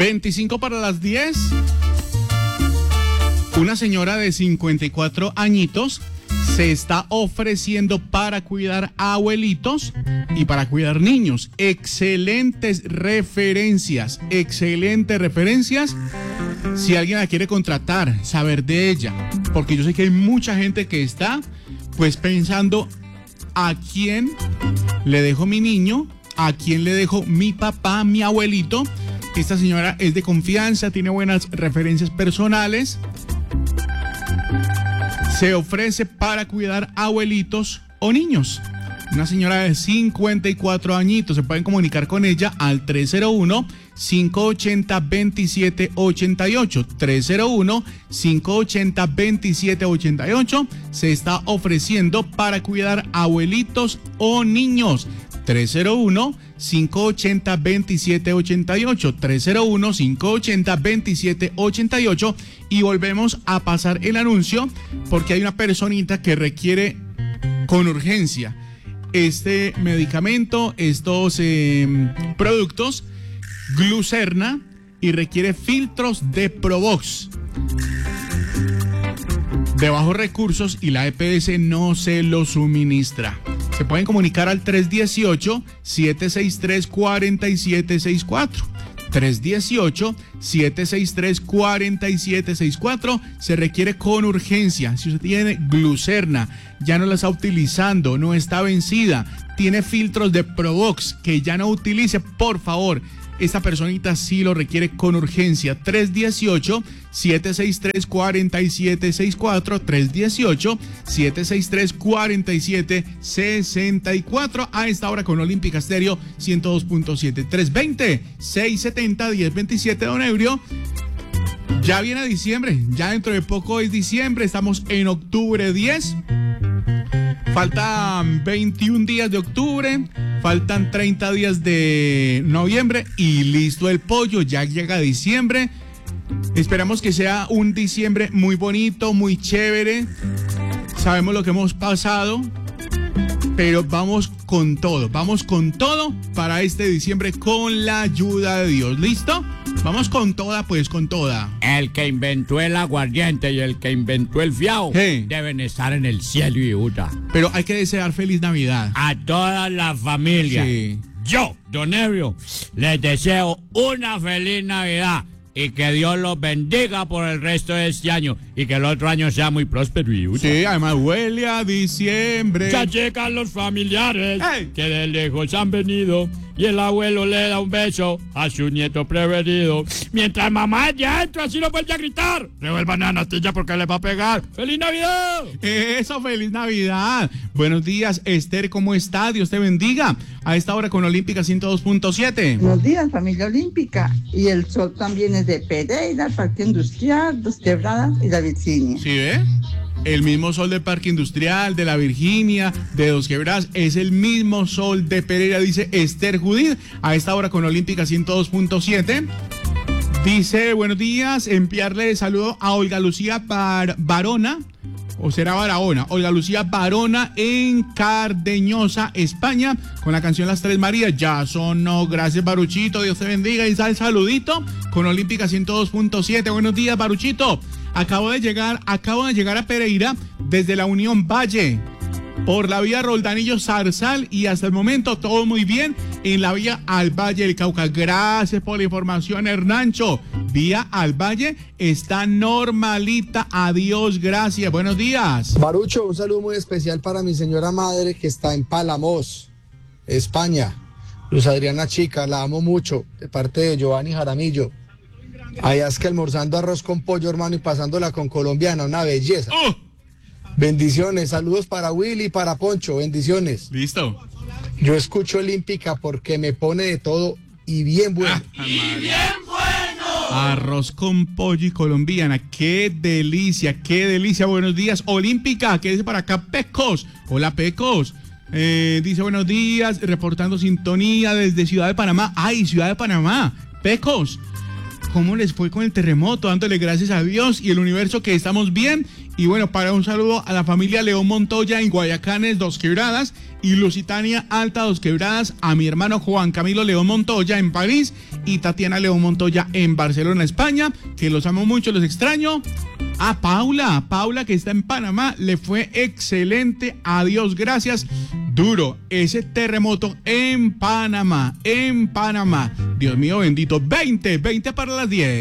25 para las 10. Una señora de 54 añitos se está ofreciendo para cuidar a abuelitos y para cuidar niños. Excelentes referencias. Si alguien la quiere contratar, saber de ella. Porque yo sé que hay mucha gente que está pues pensando a quién le dejo mi niño, a quién le dejo mi papá, mi abuelito. Esta señora es de confianza, tiene buenas referencias personales. Se ofrece para cuidar abuelitos o niños. Una señora de 54 añitos. Se pueden comunicar con ella al 301-580-2788. 301-580-2788. Se está ofreciendo para cuidar abuelitos o niños. 301-580-2788, 301-580-2788 y volvemos a pasar el anuncio porque hay una personita que requiere con urgencia este medicamento, estos productos, Glucerna, y requiere filtros de Provox. De bajos recursos y la EPS no se lo suministra. Se pueden comunicar al 318-763-4764. 318-763-4764. Se requiere con urgencia. Si usted tiene Glucerna, ya no la está utilizando, no está vencida, tiene filtros de Provox que ya no utilice, por favor. Esta personita sí lo requiere con urgencia. 318-763-4764. 318-763-4764. A esta hora con Olímpica Estéreo 102.7. 320-670-1027, don Eurio. Ya viene diciembre. Ya dentro de poco es diciembre. Estamos en octubre 10. Faltan 21 días de octubre, faltan 30 días de noviembre y listo el pollo, ya llega diciembre. Esperamos que sea un diciembre muy bonito, muy chévere. Sabemos lo que hemos pasado, pero vamos con todo para este diciembre con la ayuda de Dios. ¿Listo? Vamos con toda, pues con toda. El que inventó el aguardiente y el que inventó el fiao deben estar en el cielo y Utah. Pero hay que desear feliz Navidad a toda la familia. Sí. Yo, don Eurio, les deseo una feliz Navidad y que Dios los bendiga por el resto de este año y que el otro año sea muy próspero y Utah. Sí, además huele a diciembre. Ya llegan los familiares que de lejos han venido y el abuelo le da un beso a su nieto preferido. Mientras mamá ya entra, así no vuelve a gritar. Revuelvan la natilla porque le va a pegar. ¡Feliz Navidad! Eso, feliz Navidad. Buenos días, Esther, ¿cómo está? Dios te bendiga. A esta hora con Olímpica 102.7. Buenos días, familia Olímpica. Y el sol también es de Pereira, el Parque Industrial, Dos Quebradas y la Virginia. ¿Sí ve? El mismo sol del Parque Industrial, de la Virginia, de Dos Quebradas, es el mismo sol de Pereira, dice Esther Judith. A esta hora con Olímpica 102.7. Dice, buenos días, enviarle saludo a Olga Lucía Barona, o será Barahona, Olga Lucía Barona en Cardeñosa, España, con la canción Las Tres Marías. Ya sonó, gracias Baruchito, Dios te bendiga. Y está el saludito con Olímpica 102.7. Buenos días, Baruchito. Acabo de llegar a Pereira desde la Unión Valle, por la vía Roldanillo Zarzal, y hasta el momento todo muy bien en la vía al Valle del Cauca. Gracias por la información, Hernancho. Vía al Valle está normalita. Adiós, gracias. Buenos días. Barucho, un saludo muy especial para mi señora madre que está en Palamos, España. Luz Adriana Chica, la amo mucho, de parte de Giovanni Jaramillo. Allá es que almorzando arroz con pollo, hermano, y pasándola con colombiana, una belleza. Bendiciones, saludos para Willy y para Poncho, bendiciones. Listo. Yo escucho Olímpica porque me pone de todo y bien bueno. ¡Y bien bueno! Arroz con pollo y colombiana, qué delicia, qué delicia. Buenos días, Olímpica, ¿qué dice para acá? Pecos, hola Pecos. Dice buenos días, reportando sintonía desde Ciudad de Panamá. Ay, Ciudad de Panamá, Pecos. cómo les fue con el terremoto, dándole gracias a Dios y el universo que estamos bien. Y bueno, para un saludo a la familia León Montoya en Guayacanes, Dos Quebradas, y Lusitania Alta, Dos Quebradas, a mi hermano Juan Camilo León Montoya en París y Tatiana León Montoya en Barcelona, España, que los amo mucho, los extraño. A Paula que está en Panamá, le fue excelente, adiós, gracias. Duro ese terremoto en Panamá. Dios mío bendito, 20 para las 10.